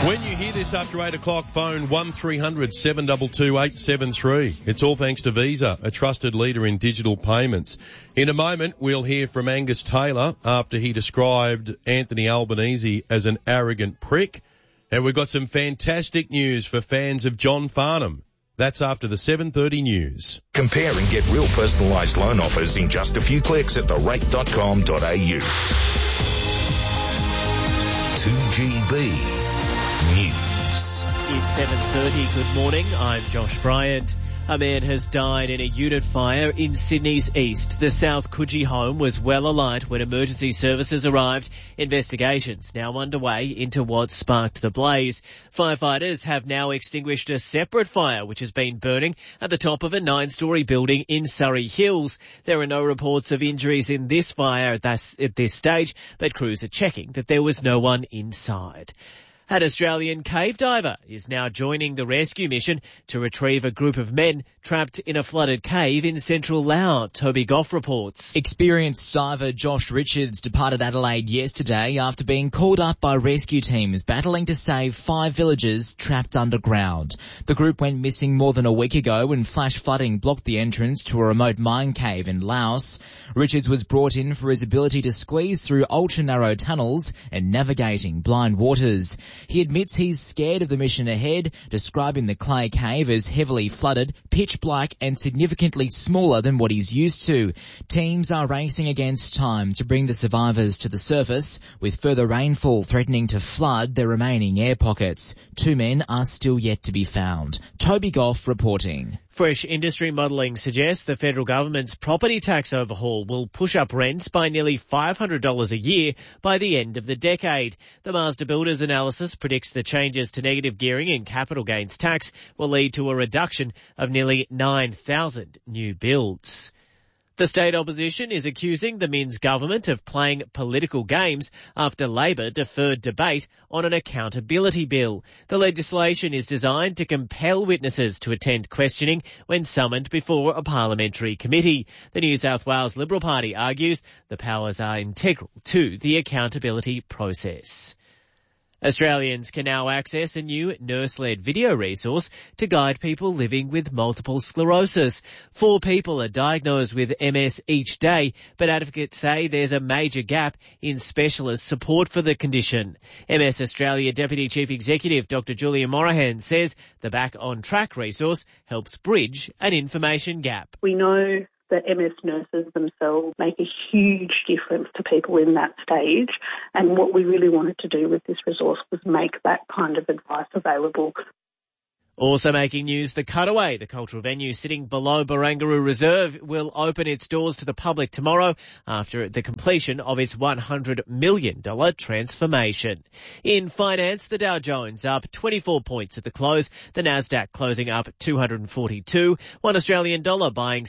When you hear this after 8 o'clock, phone 1300 722 873. It's all thanks to Visa, a trusted leader in digital payments. In a moment, we'll hear from Angus Taylor after he described Anthony Albanese as an arrogant prick. And we've got some fantastic news for fans of John Farnham. That's after the 7:30 news. Compare and get real personalised loan offers in just a few clicks at therate.com.au. 2GB News. It's 7:30. Good morning. I'm Josh Bryant. A man has died in a unit fire in Sydney's east. The South Coogee home was well alight when emergency services arrived. Investigations now underway into what sparked the blaze. Firefighters have now extinguished a separate fire which has been burning at the top of a 9-storey building in Surrey Hills. There are no reports of injuries in this fire at this stage, but crews are checking that there was no one inside. An Australian cave diver is now joining the rescue mission to retrieve a group of men trapped in a flooded cave in central Laos. Toby Goff reports. Experienced diver Josh Richards departed Adelaide yesterday after being called up by rescue teams battling to save 5 villagers trapped underground. The group went missing more than a week ago when flash flooding blocked the entrance to a remote mine cave in Laos. Richards was brought in for his ability to squeeze through ultra-narrow tunnels and navigating blind waters. He admits he's scared of the mission ahead, describing the clay cave as heavily flooded, pitch black and significantly smaller than what he's used to. Teams are racing against time to bring the survivors to the surface, with further rainfall threatening to flood the remaining air pockets. 2 men are still yet to be found. Toby Goff reporting. Fresh industry modelling suggests the federal government's property tax overhaul will push up rents by nearly $500 a year by the end of the decade. The Mazda Builders analysis predicts the changes to negative gearing in capital gains tax will lead to a reduction of nearly 9,000 new builds. The state opposition is accusing the Minns government of playing political games after Labor deferred debate on an accountability bill. The legislation is designed to compel witnesses to attend questioning when summoned before a parliamentary committee. The New South Wales Liberal Party argues the powers are integral to the accountability process. Australians can now access a new nurse-led video resource to guide people living with multiple sclerosis. 4 people are diagnosed with MS each day, but advocates say there's a major gap in specialist support for the condition. MS Australia Deputy Chief Executive Dr. Julia Morahan says the Back on Track resource helps bridge an information gap. We know that MS nurses themselves make a huge difference to people in that stage. And what we really wanted to do with this resource was make that kind of advice available. Also making news, The Cutaway, the cultural venue sitting below Barangaroo Reserve, will open its doors to the public tomorrow after the completion of its $100 million transformation. In finance, the Dow Jones up 24 points at the close, the Nasdaq closing up 242, $1 Australian dollar buying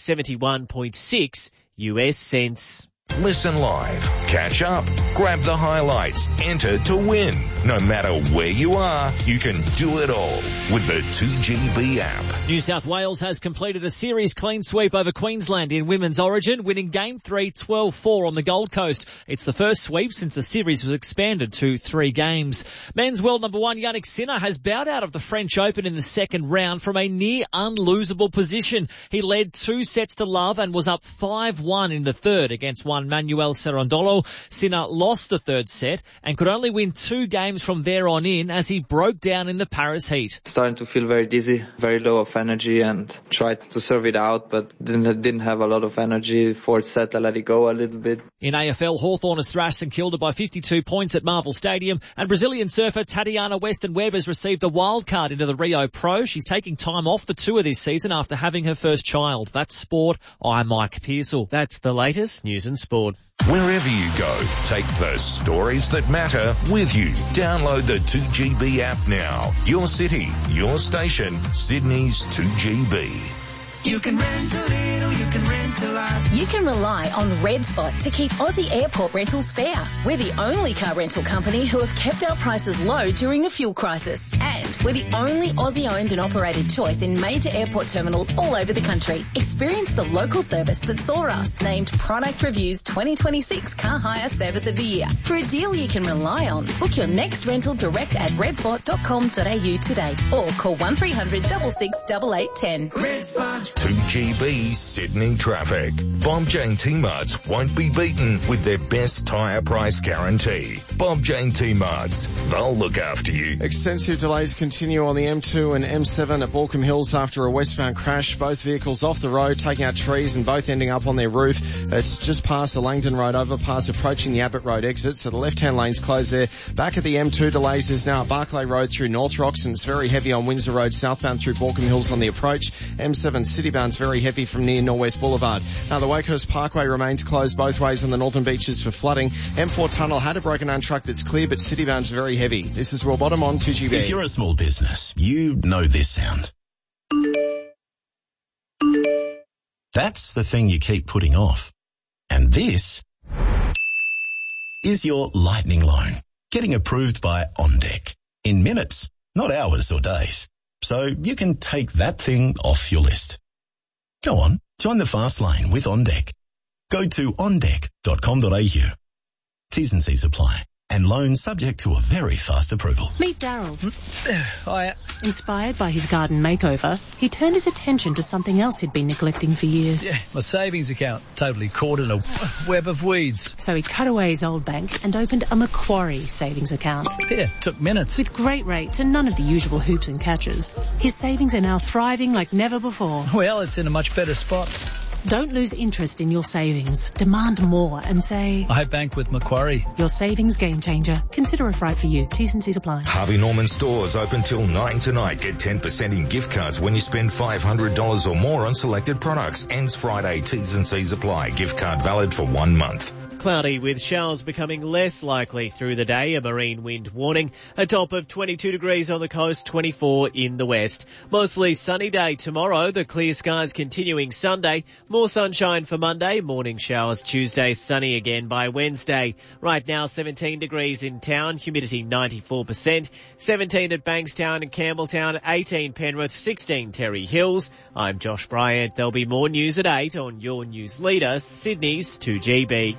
71.6 US cents. Listen live, catch up, grab the highlights, enter to win. No matter where you are, you can do it all with the 2GB app. New South Wales has completed a series clean sweep over Queensland in Women's Origin, winning Game 3 12-4 on the Gold Coast. It's the first sweep since the series was expanded to 3 games. Men's world number 1 Jannik Sinner has bowed out of the French Open in the second round from a near unlosable position. He led 2 sets to love and was up 5-1 in the third against one Manuel Cerundolo. Sinner lost the third set and could only win 2 games from there on in as he broke down in the Paris heat. Starting to feel very dizzy, very low of energy, and tried to serve it out, but didn't have a lot of energy. Fourth set, I let it go a little bit. In AFL, Hawthorn has thrashed St Kilda by 52 points at Marvel Stadium, and Brazilian surfer Tatiana Weston-Webb has received a wild card into the Rio Pro. She's taking time off the tour this season after having her first child. That's sport. I'm Mike Pearsall. That's the latest news and sport. Wherever you go, take the stories that matter with you. Download the 2GB app now. Your city, your station, Sydney's 2GB. You can rent a little, you can rent a lot. You can rely on Red Spot to keep Aussie airport rentals fair. We're the only car rental company who have kept our prices low during the fuel crisis. And we're the only Aussie-owned and operated choice in major airport terminals all over the country. Experience the local service that saw us named Product Review's 2026 Car Hire Service of the Year. For a deal you can rely on, book your next rental direct at redspot.com.au today or call 1300 66 8810. Red Spot. 2GB Sydney traffic. Bob Jane T-Marts won't be beaten with their best tyre price guarantee. Bob Jane T-Marts, they'll look after you. Extensive delays continue on the M2 and M7 at Baulkham Hills after a westbound crash. Both vehicles off the road, taking out trees and both ending up on their roof. It's just past the Langdon Road overpass, approaching the Abbott Road exit, so the left-hand lane's closed there. Back at the M2, delays is now at Barclay Road through North Rocks, and it's very heavy on Windsor Road southbound through Baulkham Hills on the approach. M7 citybound's very heavy from near Norwest Boulevard. Now the Wakehurst Parkway remains closed both ways on the northern beaches for flooding. M4 tunnel had a broken down truck that's clear, but citybound's very heavy. This is Will Bottom on 2GB. If you're a small business, you know this sound. That's the thing you keep putting off. And this is your lightning loan, getting approved by OnDeck in minutes, not hours or days. So you can take that thing off your list. Go on, join the fast lane with OnDeck. Go to ondeck.com.au. T's and C's apply. And loans subject to a very fast approval. Meet Daryl. Hiya. Inspired by his garden makeover, he turned his attention to something else he'd been neglecting for years. Yeah, my savings account. Totally caught in a web of weeds. So he cut away his old bank and opened a Macquarie savings account. Yeah, took minutes. With great rates and none of the usual hoops and catches, his savings are now thriving like never before. Well, it's in a much better spot. Don't lose interest in your savings. Demand more and say, I bank with Macquarie. Your savings game changer. Consider if right for you. T's and C's apply. Harvey Norman stores open till 9 tonight. Get 10% in gift cards when you spend $500 or more on selected products. Ends Friday. T's and C's apply. Gift card valid for 1 month. Cloudy with showers becoming less likely through the day, a marine wind warning. A top of 22 degrees on the coast, 24 in the west. Mostly sunny day tomorrow, the clear skies continuing Sunday. More sunshine for Monday, morning showers Tuesday, sunny again by Wednesday. Right now 17 degrees in town, humidity 94%. 17 at Bankstown and Campbelltown, 18 Penrith, 16 Terry Hills. I'm Josh Bryant. There'll be more news at 8 on your news leader, Sydney's 2GB.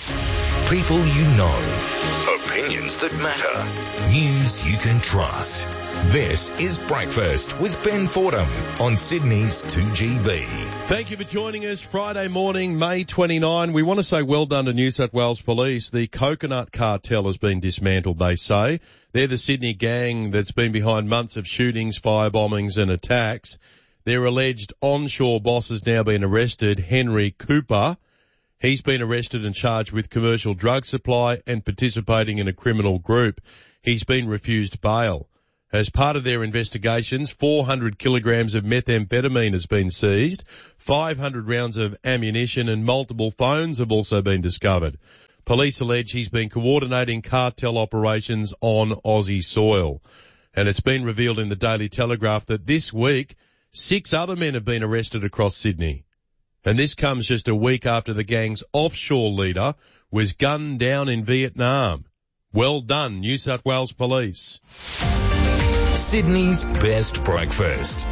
People you know. Opinions that matter. News you can trust. This is Breakfast with Ben Fordham on Sydney's 2GB. Thank you for joining us Friday morning, May 29. We want to say well done to New South Wales Police. The Coconut Cartel has been dismantled, they say. They're the Sydney gang that's been behind months of shootings, firebombings and attacks. Their alleged onshore boss has now been arrested, Henry Cooper. He's been arrested and charged with commercial drug supply and participating in a criminal group. He's been refused bail. As part of their investigations, 400 kilograms of methamphetamine has been seized, 500 rounds of ammunition and multiple phones have also been discovered. Police allege he's been coordinating cartel operations on Aussie soil. And it's been revealed in the Daily Telegraph that this week, 6 other men have been arrested across Sydney. And this comes just a week after the gang's offshore leader was gunned down in Vietnam. Well done, New South Wales Police. Sydney's best breakfast.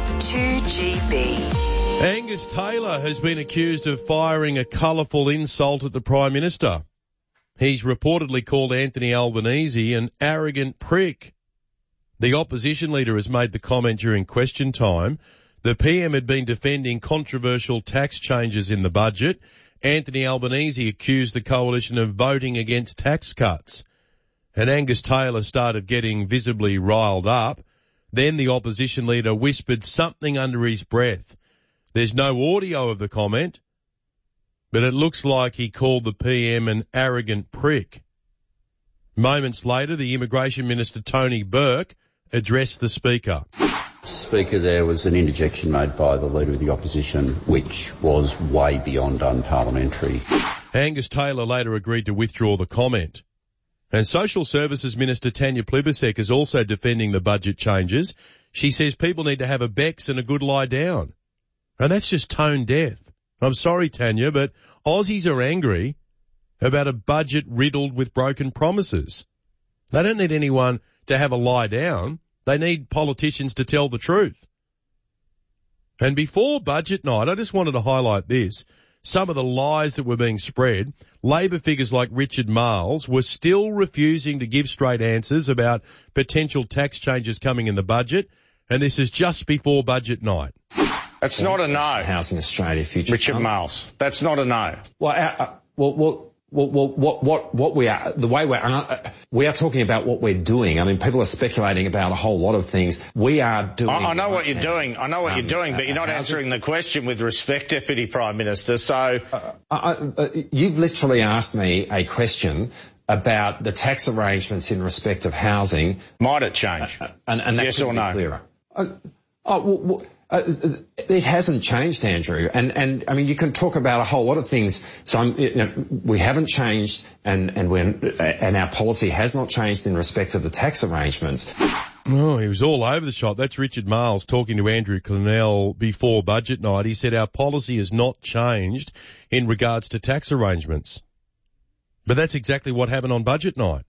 2GB. Angus Taylor has been accused of firing a colourful insult at the Prime Minister. He's reportedly called Anthony Albanese an arrogant prick. The opposition leader has made the comment during question time. The PM had been defending controversial tax changes in the budget. Anthony Albanese accused the coalition of voting against tax cuts. And Angus Taylor started getting visibly riled up. Then the opposition leader whispered something under his breath. There's no audio of the comment, but it looks like he called the PM an arrogant prick. Moments later, the Immigration Minister Tony Burke addressed the Speaker. Speaker, there was an interjection made by the Leader of the Opposition which was way beyond unparliamentary. Angus Taylor later agreed to withdraw the comment. And Social Services Minister Tanya Plibersek is also defending the budget changes. She says people need to have a Bex and a good lie down. And that's just tone deaf. I'm sorry, Tanya, but Aussies are angry about a budget riddled with broken promises. They don't need anyone to have a lie down. They need politicians to tell the truth. And before budget night, I just wanted to highlight this. Some of the lies that were being spread, Labor figures like Richard Marles were still refusing to give straight answers about potential tax changes coming in the budget, and this is just before budget night. That's not a no. Housing Australia Future Richard Marles. That's not a no. What we are, the way we are talking about what we're doing. I mean, people are speculating about a whole lot of things. We are doing. I know what you're doing. I know what you're doing, but you're not answering the question with respect, Deputy Prime Minister. So, you've literally asked me a question about the tax arrangements in respect of housing. Might it change? And that yes or no? Clearer. It hasn't changed, Andrew, and I mean you can talk about a whole lot of things. So we haven't changed, and our policy has not changed in respect of the tax arrangements. Oh, he was all over the shop. That's Richard Marles talking to Andrew Clennell before budget night. He said our policy has not changed in regards to tax arrangements, but that's exactly what happened on budget night.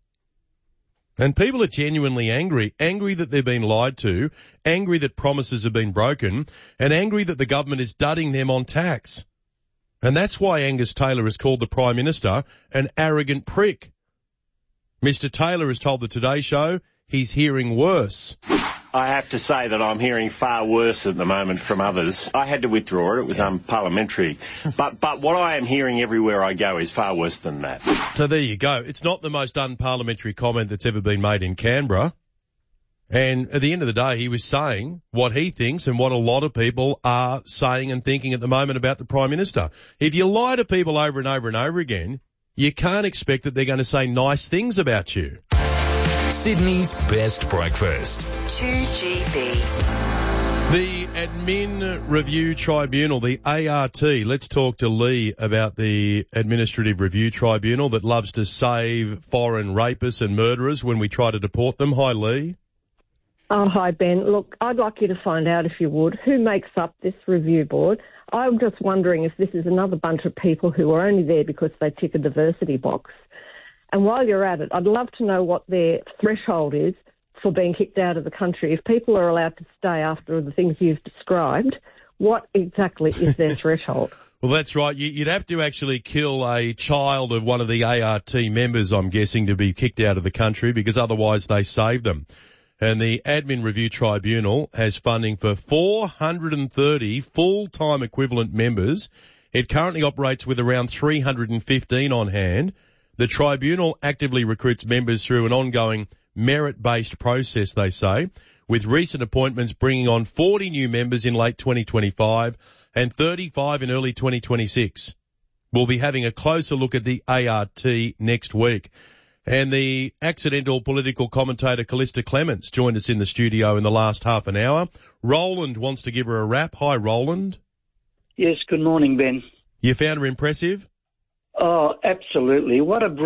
And people are genuinely angry that they've been lied to, angry that promises have been broken, and angry that the government is dudding them on tax. And that's why Angus Taylor has called the Prime Minister an arrogant prick. Mr. Taylor has told the Today Show he's hearing worse. I have to say that I'm hearing far worse at the moment from others. I had to withdraw it. It was unparliamentary. But what I am hearing everywhere I go is far worse than that. So there you go. It's not the most unparliamentary comment that's ever been made in Canberra. And at the end of the day, he was saying what he thinks and what a lot of people are saying and thinking at the moment about the Prime Minister. If you lie to people over and over and over again, you can't expect that they're going to say nice things about you. Sydney's best breakfast. 2GB. The Admin Review Tribunal, the ART. Let's talk to Lee about the Administrative Review Tribunal that loves to save foreign rapists and murderers when we try to deport them. Hi, Lee. Oh, hi, Ben. Look, I'd like you to find out, if you would, who makes up this review board. I'm just wondering if this is another bunch of people who are only there because they tick a diversity box. And while you're at it, I'd love to know what their threshold is for being kicked out of the country. If people are allowed to stay after the things you've described, what exactly is their threshold? Well, that's right. You'd have to actually kill a child of one of the ART members, I'm guessing, to be kicked out of the country, because otherwise they save them. And the Admin Review Tribunal has funding for 430 full-time equivalent members. It currently operates with around 315 on hand. The tribunal actively recruits members through an ongoing merit-based process, they say, with recent appointments bringing on 40 new members in late 2025 and 35 in early 2026. We'll be having a closer look at the ART next week. And the accidental political commentator Callista Clements joined us in the studio in the last half an hour. Roland wants to give her a rap. Hi, Roland. Yes, good morning, Ben. You found her impressive? Oh, absolutely. What a